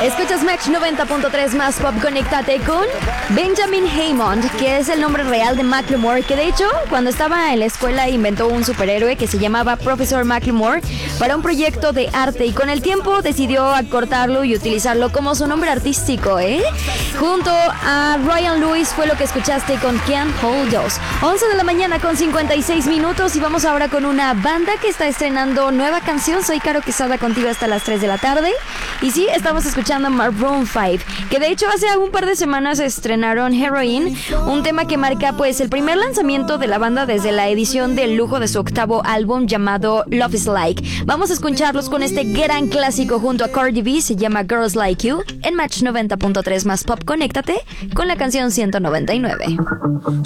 Escuchas Match 90.3 más pop. Conéctate con Benjamin Haymond, que es el nombre real de Macklemore, que de hecho cuando estaba en la escuela inventó un superhéroe que se llamaba Profesor Macklemore para un proyecto de arte, y con el tiempo decidió acortarlo y utilizarlo como su nombre artístico, Junto a Ryan Lewis fue lo que escuchaste con Can't Hold Us. 11 de la mañana con 56 minutos y vamos ahora con una banda que está estrenando nueva canción. Soy Caro Quesada contigo hasta las 3 de la tarde. Y sí, estamos escuchando Maroon 5, que de hecho hace un par de semanas estrenaron Heroin, un tema que marca pues el primer lanzamiento de la banda desde la edición de lujo de su octavo álbum llamado Love is Like. Vamos a escucharlos con este gran clásico junto a Cardi B, se llama Girls Like You, en Match 90.3 más pop. Conéctate con la canción 199.